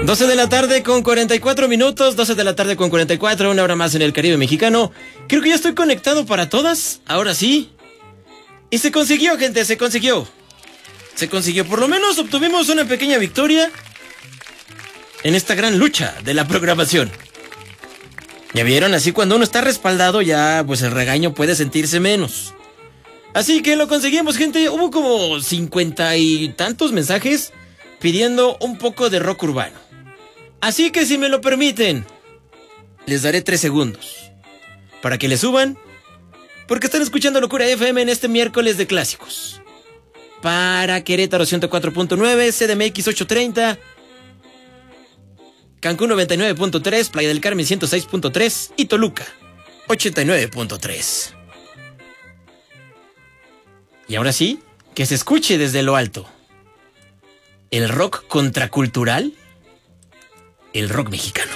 12 de la tarde con 44 minutos, 12 de la tarde con 44, una hora más en el Caribe mexicano. Creo que ya estoy conectado para todas, ahora sí. Y se consiguió, gente, se consiguió. Se consiguió, por lo menos obtuvimos una pequeña victoria en esta gran lucha de la programación. Ya vieron, así cuando uno está respaldado ya, pues el regaño puede sentirse menos. Así que lo conseguimos, gente. Hubo como 50 y tantos mensajes pidiendo un poco de rock urbano. Así que si me lo permiten, les daré 3 segundos para que le suban, porque están escuchando Locura FM en este miércoles de clásicos. Para Querétaro 104.9, CDMX 830, Cancún 99.3, Playa del Carmen 106.3 y Toluca 89.3. Y ahora sí, que se escuche desde lo alto. El rock contracultural, el rock mexicano.